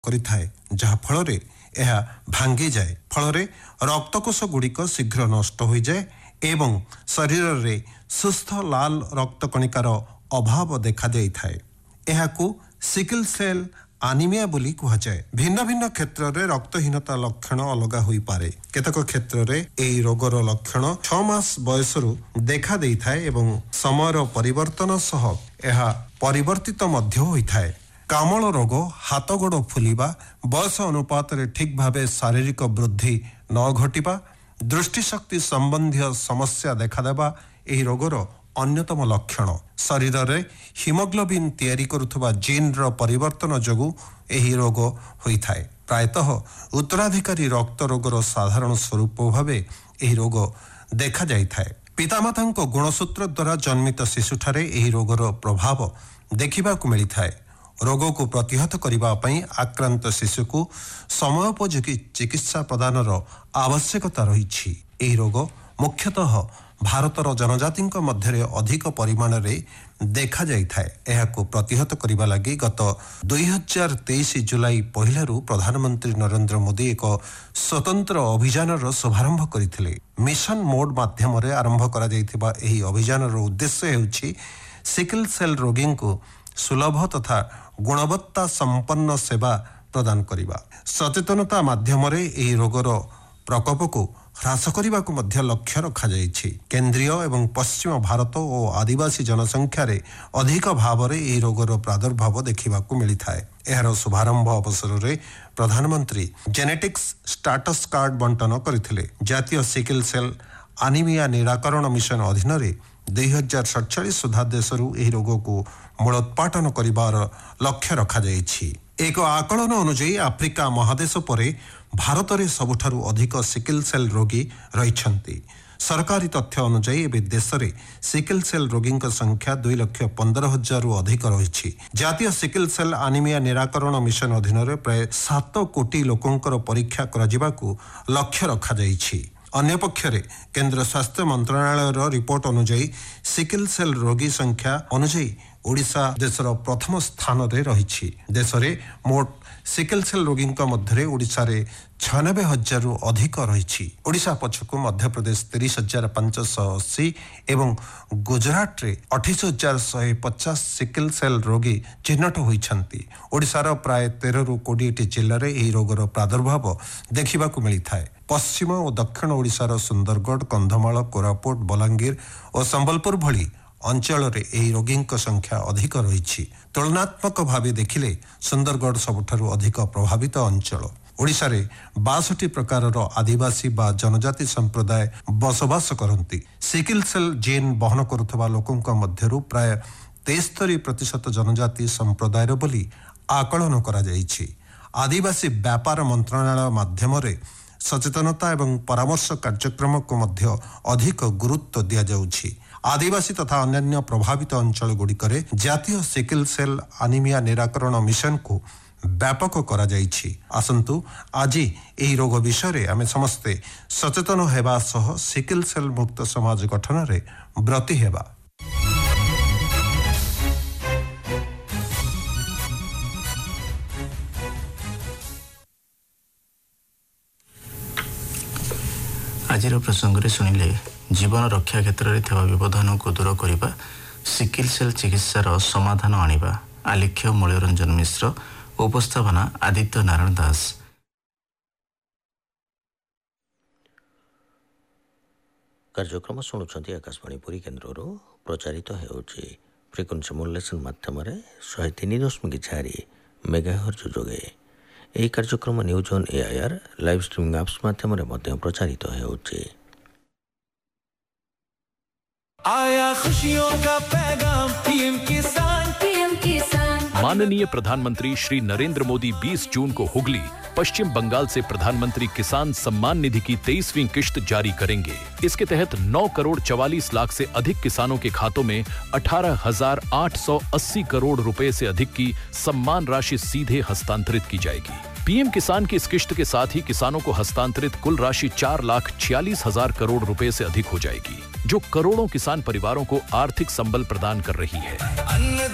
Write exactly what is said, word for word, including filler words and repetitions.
କରିଥାଏ ଯାହା ଫଳରେ ଏହା ଭାଙ୍ଗି ଯାଏ ଫଳରେ ରକ୍ତକୋଷ ଗୁଡ଼ିକ ଶୀଘ୍ର ନଷ୍ଟ ହୋଇଯାଏ ଏବଂ ଶରୀରରେ ସୁସ୍ଥ ଲାଲ ରକ୍ତ କଣିକାର ଅଭାବ ଦେଖାଯାଇଥାଏ। ଏହାକୁ ସିକଲ ସେଲ୍ ଆନିମିଆ ବୋଲି କୁହାଯାଏ। ଭିନ୍ନ ଭିନ୍ନ କ୍ଷେତ୍ରରେ ରକ୍ତହୀନତା ଲକ୍ଷଣ ଅଲଗା ହୋଇପାରେ। କେତେକ କ୍ଷେତ୍ରରେ ଏହି ରୋଗର ଲକ୍ଷଣ ଛଅ ମାସ ବୟସରୁ ଦେଖା ଦେଇଥାଏ ଏବଂ ସମୟର ପରିବର୍ତ୍ତନ ସହ ଏହା ପରିବର୍ତ୍ତିତ ମଧ୍ୟ ହୋଇଥାଏ। କାମଳ ରୋଗ, ହାତ ଗୋଡ଼ ଫୁଲିବା, ବୟସ ଅନୁପାତରେ ଠିକ୍ ଭାବେ ଶାରୀରିକ ବୃଦ୍ଧି ନ ଘଟିବା, ଦୃଷ୍ଟିଶକ୍ତି ସମ୍ବନ୍ଧୀୟ ସମସ୍ୟା ଦେଖାଦେବା ଏହି ରୋଗର ଅନ୍ୟତମ ଲକ୍ଷଣ। ଶରୀରରେ ହିମୋଗ୍ଲୋବିନ୍ ତିଆରି କରୁଥିବା ଜିନ୍ର ପରିବର୍ତ୍ତନ ଯୋଗୁଁ ଏହି ରୋଗ ହୋଇଥାଏ। ପ୍ରାୟତଃ ଉତ୍ତରାଧିକାରୀ ରକ୍ତ ରୋଗର ସାଧାରଣ ସ୍ୱରୂପ ଭାବେ ଏହି ରୋଗ ଦେଖାଯାଇଥାଏ। ପିତାମାତାଙ୍କ ଗୁଣସୂତ୍ର ଦ୍ୱାରା ଜନ୍ମିତ ଶିଶୁଠାରେ ଏହି ରୋଗର ପ୍ରଭାବ ଦେଖିବାକୁ ମିଳିଥାଏ। ରୋଗକୁ ପ୍ରତିହତ କରିବା ପାଇଁ ଆକ୍ରାନ୍ତ ଶିଶୁକୁ ସମୟୋପଯୋଗୀ ଚିକିତ୍ସା ପ୍ରଦାନର ଆବଶ୍ୟକତା ରହିଛି। ଏହି ରୋଗ ମୁଖ୍ୟତଃ ଭାରତର ଜନଜାତିଙ୍କ ମଧ୍ୟରେ ଅଧିକ ପରିମାଣରେ ଦେଖାଯାଇଥାଏ। ଏହାକୁ ପ୍ରତିହତ କରିବା ଲାଗି ଗତ ଦୁଇ ହଜାର ତେଇଶ ଜୁଲାଇ ପହିଲାରୁ ପ୍ରଧାନମନ୍ତ୍ରୀ ନରେନ୍ଦ୍ର ମୋଦି ଏକ ସ୍ୱତନ୍ତ୍ର ଅଭିଯାନର ଶୁଭାରମ୍ଭ କରିଥିଲେ। ମିଶନ ମୋଡ ମାଧ୍ୟମରେ ଆରମ୍ଭ କରାଯାଇଥିବା ଏହି ଅଭିଯାନର ଉଦ୍ଦେଶ୍ୟ ହେଉଛି ସିକଲ ସେଲ୍ ରୋଗୀଙ୍କୁ ସୁଲଭ ତଥା ଗୁଣବତ୍ତା ସମ୍ପନ୍ନ ସେବା ପ୍ରଦାନ କରିବା। ସଚେତନତା ମାଧ୍ୟମରେ ଏହି ରୋଗର ପ୍ରକୋପକୁ ହ୍ରାସ କରିବାକୁ ମଧ୍ୟ ଲକ୍ଷ୍ୟ ରଖାଯାଇଛି। କେନ୍ଦ୍ରୀୟ ଏବଂ ପଶ୍ଚିମ ଭାରତ ଓ ଆଦିବାସୀ ଜନସଂଖ୍ୟାରେ ଅଧିକ ଭାବରେ ଏହି ରୋଗର ପ୍ରାଦୁର୍ଭାବ ଦେଖିବାକୁ ମିଳିଥାଏ। ଏହାର ଶୁଭାରମ୍ଭ ଅବସରରେ ପ୍ରଧାନମନ୍ତ୍ରୀ ଜେନେଟିକ୍ସ ଷ୍ଟାଟସ୍ କାର୍ଡ ବଣ୍ଟନ କରିଥିଲେ। ଜାତୀୟ ସିକଲ ସେଲ୍ ଆନିମିଆ ନିରାକରଣ ମିଶନ ଅଧୀନରେ ଦୁଇ ହଜାର ସତଚାଳିଶ ସୁଦ୍ଧା ଦେଶରୁ ଏହି ରୋଗକୁ ମୂଳୋତ୍ପାଟନ କରିବାର ଲକ୍ଷ୍ୟ ରଖାଯାଇଛି। ଏକ ଆକଳନ ଅନୁଯାୟୀ ଆଫ୍ରିକା ମହାଦେଶ ପରେ ଭାରତରେ ସବୁଠାରୁ ଅଧିକ ସିକଲ ସେଲ୍ ରୋଗୀ ରହିଛନ୍ତି। ସରକାରୀ ତଥ୍ୟ ଅନୁଯାୟୀ ଏବେ ଦେଶରେ ସିକଲ ସେଲ୍ ରୋଗୀଙ୍କ ସଂଖ୍ୟା ଦୁଇ ଲକ୍ଷ ପନ୍ଦର ହଜାରରୁ ଅଧିକ ରହିଛି। ଜାତୀୟ ସିକଲ ସେଲ୍ ଆନିମିଆ ନିରାକରଣ ମିଶନ ଅଧୀନରେ ପ୍ରାୟ ସାତ କୋଟି ଲୋକଙ୍କର ପରୀକ୍ଷା କରାଯିବାକୁ ଲକ୍ଷ୍ୟ ରଖାଯାଇଛି। ଅନ୍ୟପକ୍ଷରେ କେନ୍ଦ୍ର ସ୍ୱାସ୍ଥ୍ୟ ମନ୍ତ୍ରଣାଳୟର ରିପୋର୍ଟ ଅନୁଯାୟୀ ସିକଲ ସେଲ୍ ରୋଗୀ ସଂଖ୍ୟା ଅନୁଯାୟୀ ଓଡ଼ିଶା ଦେଶର ପ୍ରଥମ ସ୍ଥାନରେ ରହିଛି। ଦେଶରେ ମୋଟ ସିକଲ ସେଲ୍ ରୋଗୀଙ୍କ ମଧ୍ୟରେ ଓଡ଼ିଶାରେ ଛୟାନବେ ହଜାରରୁ ଅଧିକ ରହିଛି। ଓଡ଼ିଶା ପଛକୁ ମଧ୍ୟପ୍ରଦେଶ ତିରିଶ ହଜାର ପାଞ୍ଚଶହ ଅଶୀ ଏବଂ ଗୁଜରାଟରେ ଅଠେଇଶ ହଜାର ଶହେ ପଚାଶ ସିକଲ ସେଲ୍ ରୋଗୀ ଚିହ୍ନଟ ହୋଇଛନ୍ତି। ଓଡ଼ିଶାର ପ୍ରାୟ ତେରରୁ କୋଡ଼ିଏଟି ଜିଲ୍ଲାରେ ଏହି ରୋଗର ପ୍ରାଦୁର୍ଭାବ ଦେଖିବାକୁ ମିଳିଥାଏ। ପଶ୍ଚିମ ଓ ଦକ୍ଷିଣ ଓଡ଼ିଶାର ସୁନ୍ଦରଗଡ଼, କନ୍ଧମାଳ, କୋରାପୁଟ, ବଲାଙ୍ଗୀର ଓ ସମ୍ବଲପୁର ଭଳି ଅଞ୍ଚଳରେ ଏହି ରୋଗୀଙ୍କ ସଂଖ୍ୟା ଅଧିକ ରହିଛି। ତୁଳନାତ୍ମକ ଭାବେ ଦେଖିଲେ ସୁନ୍ଦରଗଡ଼ ସବୁଠାରୁ ଅଧିକ ପ୍ରଭାବିତ ଅଞ୍ଚଳ। ଓଡ଼ିଶାରେ ବାଷଠି ପ୍ରକାରର ଆଦିବାସୀ ବା ଜନଜାତି ସମ୍ପ୍ରଦାୟ ବସବାସ କରନ୍ତି। ସିକଲ ସେଲ୍ ଜିନ୍ ବହନ କରୁଥିବା ଲୋକଙ୍କ ମଧ୍ୟରୁ ପ୍ରାୟ ତେସ୍ତରୀ ପ୍ରତିଶତ ଜନଜାତି ସମ୍ପ୍ରଦାୟର ବୋଲି ଆକଳନ କରାଯାଇଛି। ଆଦିବାସୀ ବ୍ୟାପାର ମନ୍ତ୍ରଣାଳୟ ମାଧ୍ୟମରେ ସଚେତନତା ଏବଂ ପରାମର୍ଶ କାର୍ଯ୍ୟକ୍ରମକୁ ମଧ୍ୟ ଅଧିକ ଗୁରୁତ୍ୱ ଦିଆଯାଉଛି। ଆଦିବାସୀ ତଥା ଅନ୍ୟାନ୍ୟ ପ୍ରଭାବିତ ଅଞ୍ଚଳଗୁଡ଼ିକରେ ଜାତୀୟ ସିକଲ ସେଲ୍ ଆନିମିଆ ନିରାକରଣ ମିଶନକୁ ବ୍ୟାପକ କରାଯାଇଛି। ଆସନ୍ତୁ ଆଜି ଏହି ରୋଗ ବିଷୟରେ ଆମେ ସମସ୍ତେ ସଚେତନ ହେବା ସହ ସିକଲ ସେଲ୍ ମୁକ୍ତ ସମାଜ ଗଠନରେ ବ୍ରତୀ ହେବା। ଆଜିର ପ୍ରସଙ୍ଗରେ ଶୁଣିଲେ ଜୀବନ ରକ୍ଷା କ୍ଷେତ୍ରରେ ଥିବା ବ୍ୟବଧାନକୁ ଦୂର କରିବା, ସିକଲ ସେଲ୍ ଚିକିତ୍ସାର ସମାଧାନ ଆଣିବା। ଆଲେଖ୍ୟ ମୂଲ୍ୟରଞ୍ଜନ ମିଶ୍ର, ଉପସ୍ଥାପନା ଆଦିତ୍ୟ ନାରାୟଣ ଦାସ। କାର୍ଯ୍ୟକ୍ରମ ଶୁଣୁଛନ୍ତି ଆକାଶବାଣୀ ପୁରୀ କେନ୍ଦ୍ରରୁ ପ୍ରଚାରିତ ହେଉଛି ଫ୍ରିକ୍ୱେନ୍ସି ମଡୁଲେସନ୍ ମାଧ୍ୟମରେ ଶହେ ତିନି ଦଶମିକ ଚାରି ମେଗାହର୍ଜ ଯୋଗେ। ଏହି କାର୍ଯ୍ୟକ୍ରମ news on AIR live streaming apps ମାଧ୍ୟମରେ ମଧ୍ୟ ପ୍ରଚାରିତ ହେଉଛି। आया खुशियों का पैगाम पीएम किसान पीएम किसान। माननीय प्रधानमंत्री श्री नरेंद्र मोदी बीस जून को हुगली, पश्चिम बंगाल से प्रधानमंत्री किसान सम्मान निधि की तेईसवीं किश्त जारी करेंगे। इसके तहत नौ करोड़ चवालीस लाख से अधिक किसानों के खातों में अठारह हजार आठ सौ अस्सी करोड़ रुपए से अधिक की सम्मान राशि सीधे हस्तांतरित की जाएगी। पीएम किसान की इस किश्त के साथ ही किसानों को हस्तांतरित कुल राशि चार लाख छियालीस हजार करोड़ रुपए से अधिक हो जाएगी, जो करोड़ों किसान परिवारों को आर्थिक संबल प्रदान कर रही है।